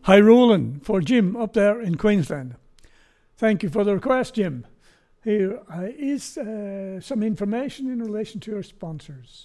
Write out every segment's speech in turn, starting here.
High rolling for Jim up there in Queensland. Thank you for the request, Jim. Here is some information in relation to our sponsors.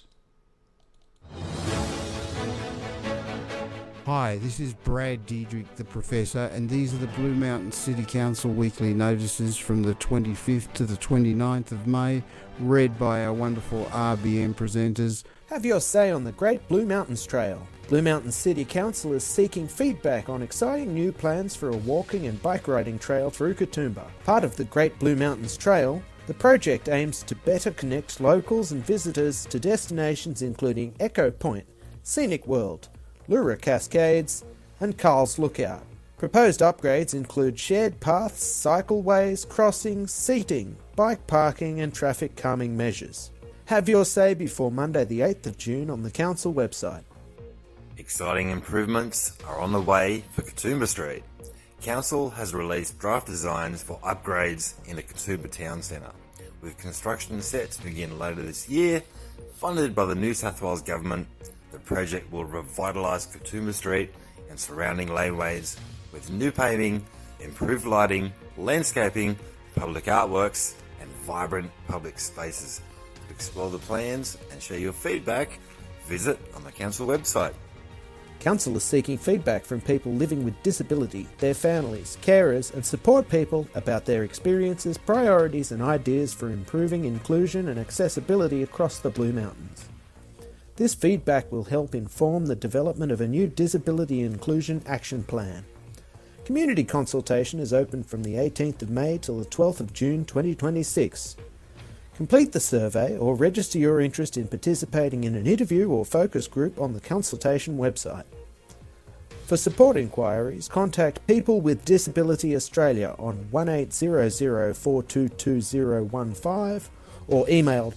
Hi, this is Brad Diedrich, the Professor, and these are the Blue Mountain City Council weekly notices from the 25th to the 29th of May, read by our wonderful RBM presenters. Have your say on the Great Blue Mountains Trail. Blue Mountain City Council is seeking feedback on exciting new plans for a walking and bike riding trail through Katoomba. Part of the Great Blue Mountains Trail, the project aims to better connect locals and visitors to destinations including Echo Point, Scenic World, Lura Cascades, and Carl's Lookout. Proposed upgrades include shared paths, cycleways, crossings, seating, bike parking and traffic calming measures. Have your say before Monday the 8th of June on the Council website. Exciting improvements are on the way for Katoomba Street. Council has released draft designs for upgrades in the Katoomba Town Centre, with construction set to begin later this year. Funded by the New South Wales Government, the project will revitalise Katoomba Street and surrounding laneways with new paving, improved lighting, landscaping, public artworks and vibrant public spaces. To explore the plans and share your feedback, visit on the Council website. Council is seeking feedback from people living with disability, their families, carers and support people about their experiences, priorities and ideas for improving inclusion and accessibility across the Blue Mountains. This feedback will help inform the development of a new Disability Inclusion Action Plan. Community consultation is open from the 18th of May till the 12th of June 2026. Complete the survey or register your interest in participating in an interview or focus group on the consultation website. For support inquiries, contact People with Disability Australia on 1800 422015 or email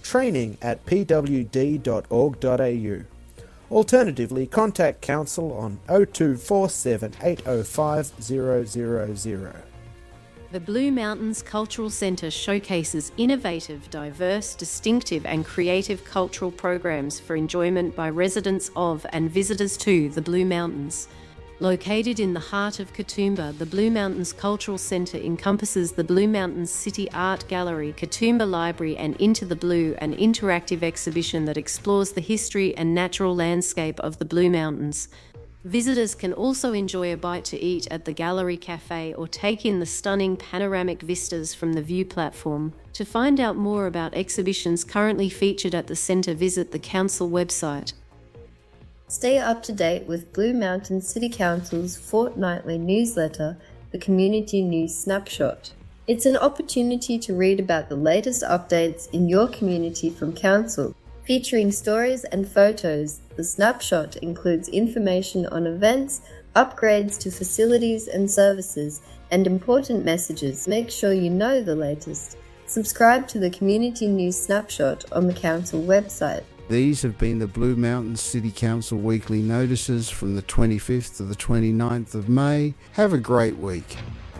training@pwd.org.au. Alternatively, contact Council on 0247 805 000. The Blue Mountains Cultural Centre showcases innovative, diverse, distinctive and creative cultural programs for enjoyment by residents of and visitors to the Blue Mountains. Located in the heart of Katoomba, the Blue Mountains Cultural Centre encompasses the Blue Mountains City Art Gallery, Katoomba Library and Into the Blue, an interactive exhibition that explores the history and natural landscape of the Blue Mountains. Visitors can also enjoy a bite to eat at the Gallery Cafe or take in the stunning panoramic vistas from the view platform. To find out more about exhibitions currently featured at the centre, visit the Council website. Stay up to date with Blue Mountain City Council's fortnightly newsletter, the Community News Snapshot. It's an opportunity to read about the latest updates in your community from Council. Featuring stories and photos, the snapshot includes information on events, upgrades to facilities and services, and important messages. Make sure you know the latest. Subscribe to the Community News Snapshot on the Council website. These have been the Blue Mountain City Council weekly notices from the 25th to the 29th of May. Have a great week.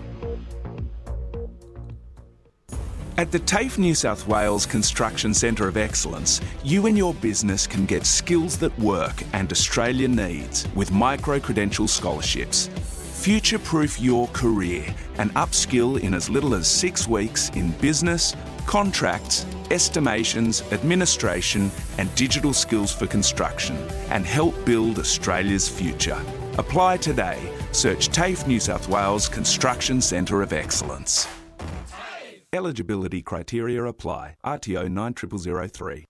At the TAFE New South Wales Construction Centre of Excellence, you and your business can get skills that work and Australia needs with micro-credential scholarships. Future-proof your career and upskill in as little as 6 weeks in business, contracts, estimations, administration and digital skills for construction, and help build Australia's future. Apply today. Search TAFE New South Wales Construction Centre of Excellence. Eligibility criteria apply. RTO 90003.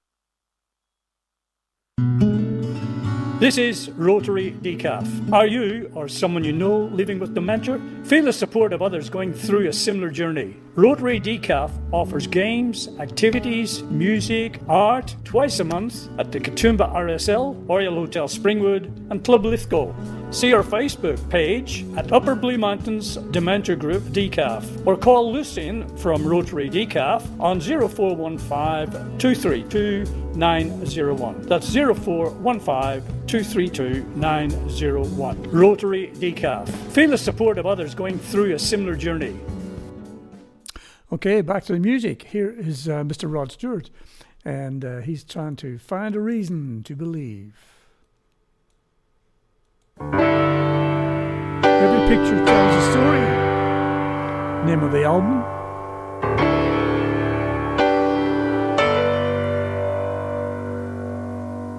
This is Rotary Decaf. Are you or someone you know living with dementia? Feel the support of others going through a similar journey. Rotary Decaf offers games, activities, music, art twice a month at the Katoomba RSL, Oriel Hotel Springwood and Club Lithgow. See our Facebook page at Upper Blue Mountains Dementia Group Decaf or call Lucien from Rotary Decaf on 0415 232 901. That's 0415 232 901. Rotary Decaf. Feel the support of others going through a similar journey. Okay, back to the music. Here is Mr. Rod Stewart, and he's trying to find a reason to believe. Every picture tells a story. Name of the album.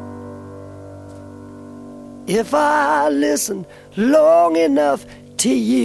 If I listen long enough to you.